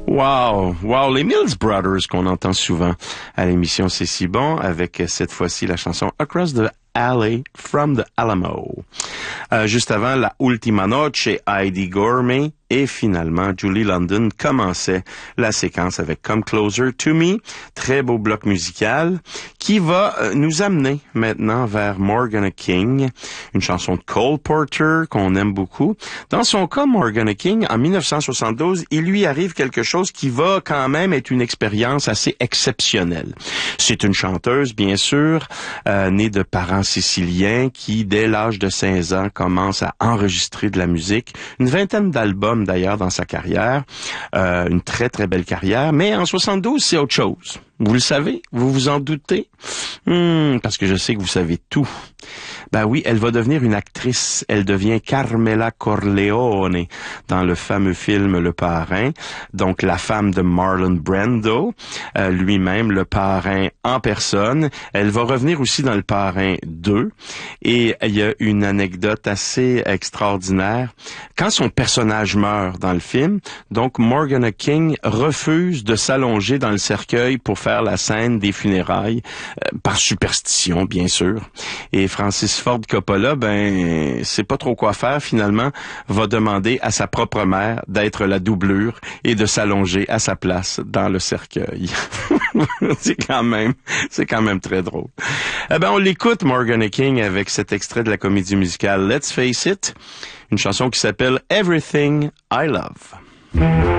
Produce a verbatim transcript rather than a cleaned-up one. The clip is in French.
Wow, wow, les Mills Brothers qu'on entend souvent à l'émission C'est si bon, avec cette fois-ci la chanson Across the Alley from the Alamo. Euh, juste avant, la Ultima Noche, Heidi Gourmet, et finalement, Julie London commençait la séquence avec Come Closer to Me, très beau bloc musical, qui va euh, nous amener maintenant vers Morgana King, une chanson de Cole Porter qu'on aime beaucoup. Dans son cas, Morgana King, en dix-neuf cent soixante-douze, il lui arrive quelque chose qui va quand même être une expérience assez exceptionnelle. C'est une chanteuse, bien sûr, euh, née de parents siciliens qui, dès l'âge de seize ans, commence à enregistrer de la musique. Une vingtaine d'albums d'ailleurs dans sa carrière, euh, une très très belle carrière, mais en soixante-douze c'est autre chose. Vous le savez? Vous vous en doutez? Hmm, parce que je sais que vous savez tout. Ben oui, elle va devenir une actrice. Elle devient Carmela Corleone dans le fameux film Le Parrain. Donc la femme de Marlon Brando, euh, lui-même le parrain en personne. Elle va revenir aussi dans Le Parrain deux. Et il y a une anecdote assez extraordinaire. Quand son personnage meurt dans le film, donc Morgana King refuse de s'allonger dans le cercueil pour faire la scène des funérailles, euh, par superstition, bien sûr. Et Francis Ford Coppola, ben, sait pas trop quoi faire, finalement, va demander à sa propre mère d'être la doublure et de s'allonger à sa place dans le cercueil. c'est quand même, c'est quand même très drôle. Eh ben, on l'écoute, Morgana King, avec cet extrait de la comédie musicale Let's Face It, une chanson qui s'appelle Everything I Love.